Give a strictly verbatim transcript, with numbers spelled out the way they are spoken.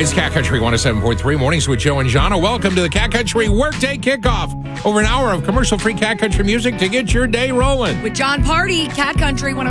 It's Cat Country one oh seven point three, Mornings with Joe and Jana. Welcome to the Cat Country Workday Kickoff. Over an hour of commercial-free Cat Country music to get your day rolling. With John Party, Cat Country one oh